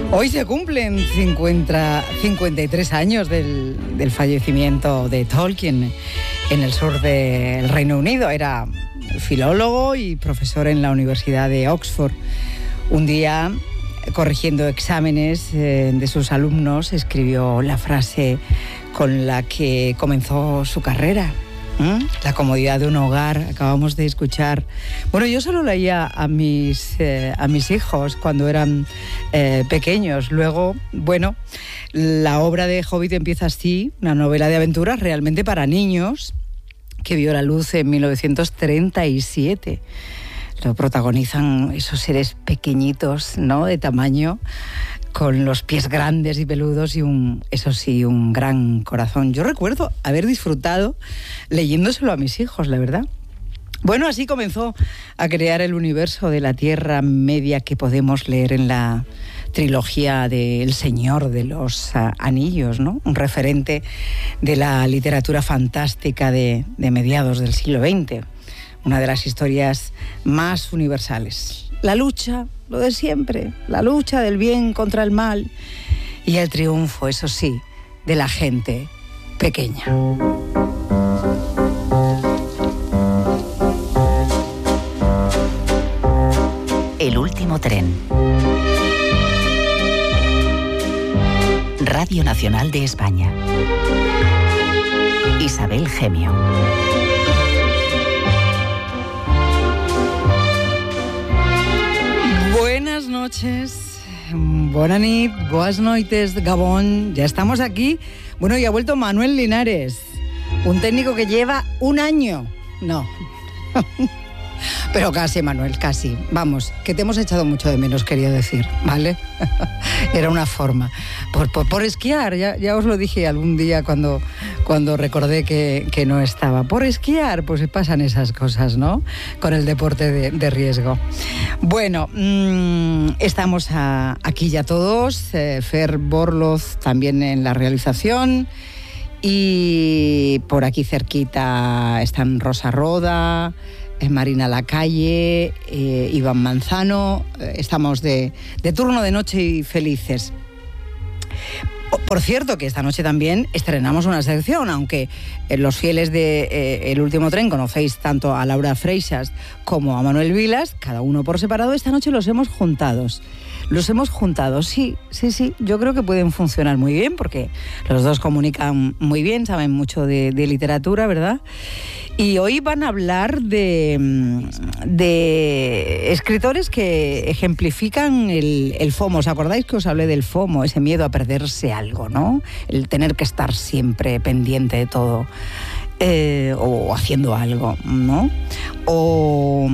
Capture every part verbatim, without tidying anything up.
Hoy se cumplen cincuenta, cincuenta y tres años del, del fallecimiento de Tolkien en el sur del Reino Unido. Era filólogo y profesor en la Universidad de Oxford. Un día, corrigiendo exámenes eh, de sus alumnos, escribió la frase con la que comenzó su carrera. ¿Mm? La comodidad de un hogar, acabamos de escuchar. Bueno, yo solo leía a mis, eh, a mis hijos cuando eran eh, pequeños. Luego, bueno, la obra de Hobbit empieza así, una novela de aventuras realmente para niños, que vio la luz en mil novecientos treinta y siete. Lo protagonizan esos seres pequeñitos, ¿no?, de tamaño, con los pies grandes y peludos y, un, eso sí, un gran corazón. Yo recuerdo haber disfrutado leyéndoselo a mis hijos, la verdad. Bueno, así comenzó a crear el universo de la Tierra Media que podemos leer en la trilogía de El Señor de los Anillos, ¿no? Un referente de la literatura fantástica de, de mediados del siglo veinte. Una de las historias más universales. La lucha, lo de siempre, la lucha del bien contra el mal y el triunfo, eso sí, de la gente pequeña. El último tren. Radio Nacional de España. Isabel Gemio. Buenas noches, buenas nit, boas noites, Gabón. Ya estamos aquí. Bueno, y ha vuelto Manuel Linares, un técnico que lleva un año. No, pero casi, Manuel, casi. Vamos, que te hemos echado mucho de menos, quería decir, ¿vale? Era una forma. Por, por, por esquiar, ya, ya os lo dije algún día cuando, cuando recordé que, que no estaba. Por esquiar, pues pasan esas cosas, ¿no? Con el deporte de, de riesgo. Bueno, mmm, estamos a, aquí ya todos. Eh, Fer Borloz también en la realización. Y por aquí cerquita están Rosa Roda, Marina Lacalle, eh, Iván Manzano. Eh, estamos de, de turno de noche y felices. Por cierto, que esta noche también estrenamos una sección, aunque los fieles de eh, El Último Tren conocéis tanto a Laura Freixas como a Manuel Vilas, cada uno por separado. Esta noche los hemos juntados. Los hemos juntado, sí, sí, sí. Yo creo que pueden funcionar muy bien porque los dos comunican muy bien, saben mucho de, de literatura, ¿verdad? Y hoy van a hablar de, de escritores que ejemplifican el, el FOMO. ¿Os acordáis que os hablé del FOMO? Ese miedo a perderse algo, ¿no? El tener que estar siempre pendiente de todo. Eh, o haciendo algo, ¿no? O,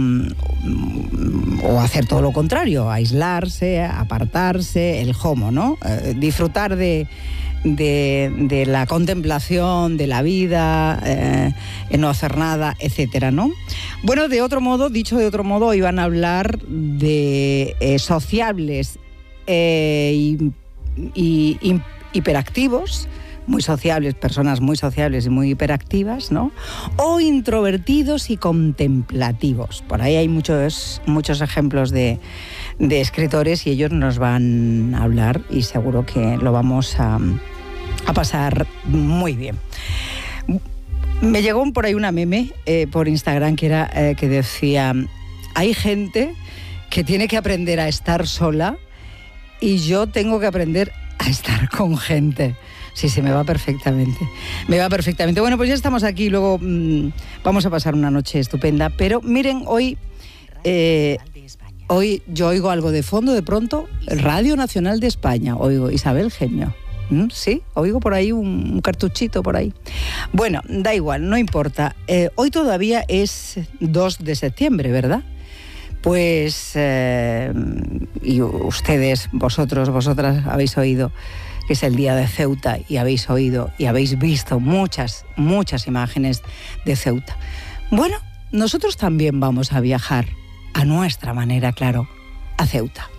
o hacer todo lo contrario, aislarse, apartarse, el FOMO, ¿no? Eh, disfrutar de, de, de la contemplación, de la vida, eh, no hacer nada, etcétera, ¿no? Bueno, de otro modo, dicho de otro modo, hoy van a hablar de eh, sociables eh, y, y, y hiperactivos, muy sociables, personas muy sociables y muy hiperactivas, ¿no? O introvertidos y contemplativos. Por ahí hay muchos, muchos ejemplos de, de escritores y ellos nos van a hablar y seguro que lo vamos a, a pasar muy bien. Me llegó por ahí una meme eh, por Instagram que, era, eh, que decía: hay gente que tiene que aprender a estar sola y yo tengo que aprender a estar con gente. Sí, se me va perfectamente. Me va perfectamente. Bueno, pues ya estamos aquí, luego mmm, vamos a pasar una noche estupenda. Pero miren, hoy, eh, hoy yo oigo algo de fondo de pronto. Radio Nacional de España, oigo Isabel Gemio. ¿Mm? Sí, oigo por ahí un, un cartuchito por ahí. Bueno, da igual, no importa. Eh, hoy todavía es dos de septiembre, ¿verdad? Pues, eh, y ustedes, vosotros, vosotras habéis oído que es el día de Ceuta y habéis oído y habéis visto muchas, muchas imágenes de Ceuta. Bueno, nosotros también vamos a viajar a nuestra manera, claro, a Ceuta.